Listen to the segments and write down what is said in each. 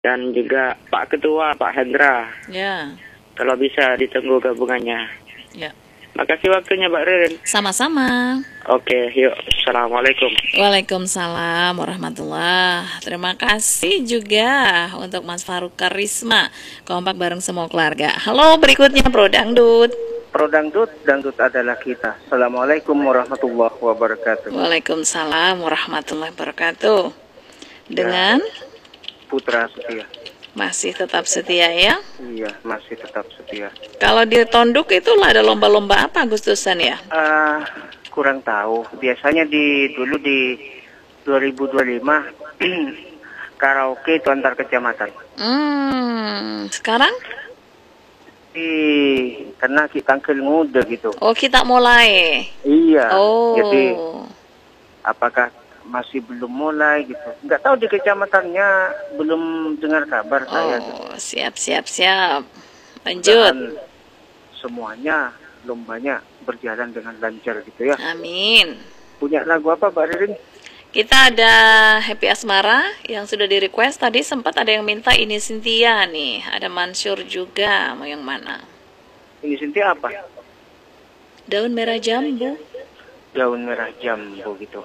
dan juga Pak Ketua, Pak Hendra. Ya. Kalau bisa ditunggu gabungannya. Ya. Makasih waktunya, Mbak Ririn. Sama-sama. Oke, yuk. Assalamualaikum. Waalaikumsalam warahmatullahi. Terima kasih juga untuk Mas Faruk Karisma. Kompak bareng semua keluarga. Halo, berikutnya Pro Dangdut. Pro Dangdut, Dangdut adalah kita. Assalamualaikum warahmatullahi wabarakatuh. Waalaikumsalam warahmatullahi wabarakatuh. Dengan Putra Setia. masih tetap setia ya? Iya, masih tetap setia. Kalau di Tonduk itu ada lomba-lomba apa Agustusan ya? Kurang tahu. Biasanya dulu di 2025 karaoke itu antar kecamatan. Sekarang? Karena kita angkel muda gitu. Oh, kita mulai. Iya. Oh. Jadi apakah masih belum mulai gitu? Nggak tahu, di kecamatannya belum dengar kabar saya. Oh, siap. Lanjut. Dan semuanya lombanya berjalan dengan lancar gitu ya. Amin. Punya lagu apa, Mbak Ririn? Kita ada Happy Asmara yang sudah di request. Tadi sempat ada yang minta Ini Cynthia nih. Ada Mansur juga. Mau yang mana? Ini Cynthia apa? Daun Merah Jambu. Daun Merah Jambu gitu.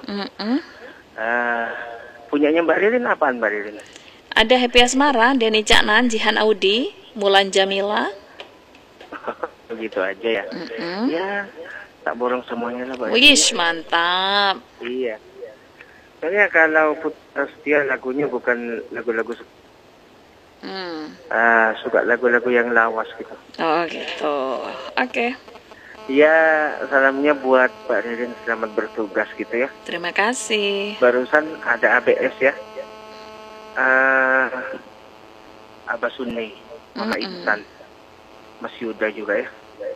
Punyanya Mbak Ririn apaan, Mbak Ririn? Ada Happy Asmara, Denny Caknan, Jihan Audi, Mulan Jamila. Begitu aja ya. Ya, tak borong semuanya lah, Mbak Ririn. Wish, mantap. Iya. Soalnya kalau Putra Setia lagunya bukan lagu-lagu suka lagu-lagu yang lawas gitu. Oh gitu. Oke. Ya, salamnya buat Mbak Ririn, selamat bertugas gitu ya. Terima kasih. Barusan ada ABS ya. Abah Sunni, Mama Intan, Mas Yuda juga ya.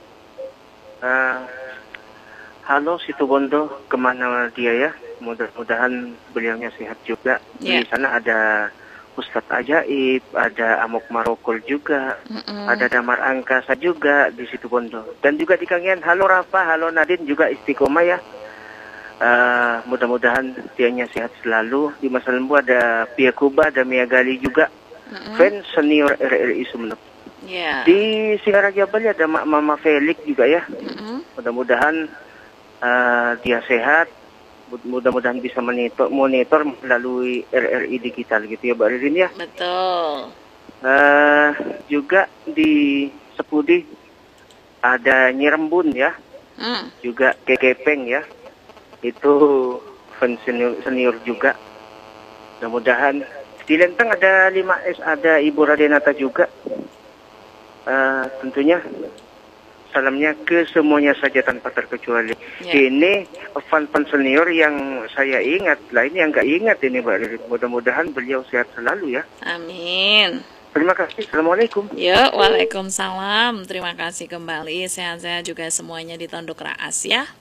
Halo Situbondo, kemana dia ya? Mudah-mudahan beliaunya sehat juga. Di sana ada Ustadz Ajaib, ada Amok Marokol juga, ada Damar Angkasa juga di Situbondo. Dan juga di Kangean, halo Rafa, halo Nadine juga istiqomah ya. Mudah-mudahan dianya sehat selalu. Di Masa Lembu ada Pia Kuba, ada Mia Gali juga, fans senior RRI Sumeneb. Di Singaraja Bali ada Mama Felix juga ya. Mudah-mudahan dia sehat. Mudah-mudahan bisa monitor melalui RRI digital gitu ya, Mbak Ririn ya. Betul. Juga di Sepudi ada Nyirembun ya. Juga Kekepeng ya. Itu fans senior juga. Mudah-mudahan di Lenteng ada 5S, ada Ibu Radenata juga. Tentunya salamnya ke semuanya saja tanpa terkecuali. Ini fan-fan senior yang saya ingat, lain yang nggak ingat ini, Mbak Ririn. Mudah-mudahan beliau sehat selalu ya. Amin. Terima kasih. Assalamualaikum. Waalaikumsalam. Terima kasih kembali. Sehat-sehat juga semuanya di Tonduk Raas ya.